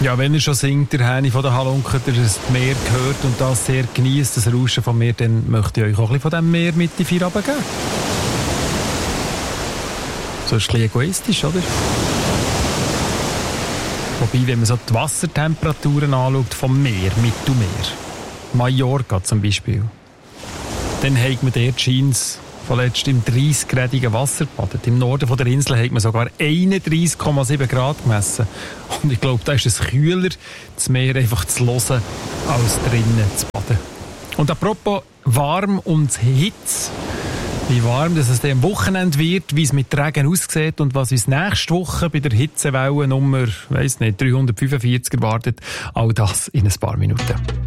Ja, wenn er schon singt, der Häni von der Halunke, der das Meer gehört und das sehr genießt, das Rauschen vom Meer, dann möchte ich euch auch ein bisschen von diesem Meer mit in die Feierabend geben. So ist ein bisschen egoistisch, oder? Wobei, wenn man so die Wassertemperaturen anschaut vom Meer, Mittelmeer, Mallorca zum Beispiel, dann hat man dort scheint's vorletzt im 30-gradigen Wasser gebadet. Im Norden von der Insel hat man sogar 31,7 Grad gemessen. Und ich glaube, da ist es kühler, das Meer einfach zu hören, als drinnen zu baden. Und apropos warm und Hitze, wie warm dass es am Wochenende wird, wie es mit Regen aussieht und was uns nächste Woche bei der Hitzewelle Nummer 345 erwartet, all das in ein paar Minuten.